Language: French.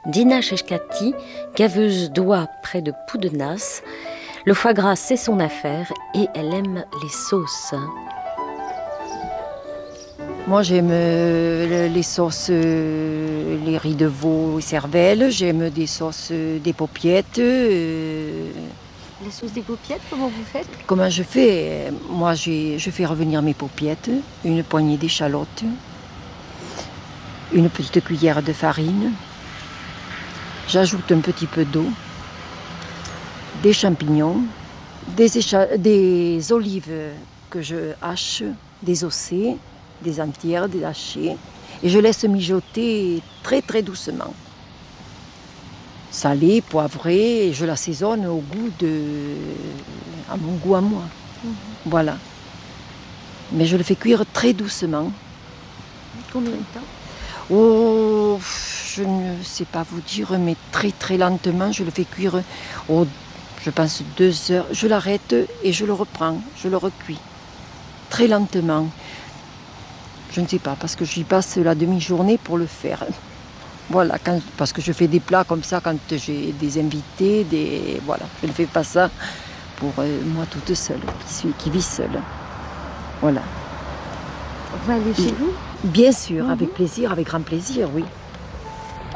Dina Cheshkati, gaveuse d'oie près de Poudenas. Le foie gras, c'est son affaire et elle aime les sauces. Moi, j'aime les sauces, les riz de veau et cervelle. J'aime des sauces, des paupiettes. Les sauces des paupiettes, comment vous faites? Comment je fais? Moi, je fais revenir mes paupiettes, une poignée d'échalotes, une petite cuillère de farine. J'ajoute un petit peu d'eau, des champignons, des olives que je hache, désossées, des entières, des hachées, et je laisse mijoter très très doucement. Salé, poivré, et je l'assaisonne à mon goût à moi. Voilà. Mais je le fais cuire très doucement. Combien de temps? Oh, je ne sais pas vous dire, mais très très lentement. Je le fais cuire, je pense 2 heures. Je l'arrête et je le reprends, je le recuis. Très lentement. Je ne sais pas, parce que j'y passe la demi-journée pour le faire. Voilà, parce que je fais des plats comme ça quand j'ai des invités, voilà. Je ne fais pas ça pour moi toute seule, qui vis seule. Voilà. Vous allez chez vous? Bien sûr, avec plaisir, avec grand plaisir, oui.